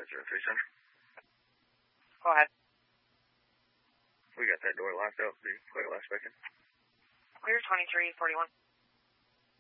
903 Central. Go ahead. We got that door locked up. Did you play last second? Clear 2341.